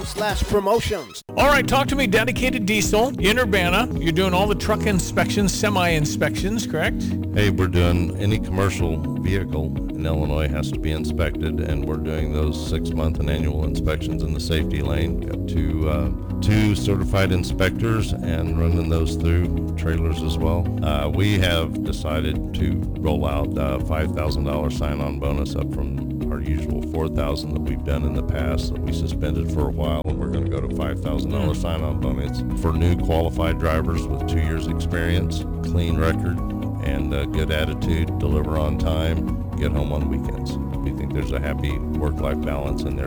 promotions. All right, talk to me. Dedicated Diesel in Urbana. You're doing all the truck inspections, semi-inspections, correct? Hey, we're doing any commercial vehicle in Illinois has to be inspected, and we're doing those 6-month and annual inspections in the safety lane. Got two certified inspectors and running those through trailers as well. We have decided to roll out a $5,000 sign-on bonus up from our usual $4,000 that we've done in the past that we suspended for a while, and we're going to go to $5,000 sign-on bonus for new qualified drivers with 2 years experience, clean record, and a good attitude, deliver on time, get home on weekends. We think there's a happy work-life balance in there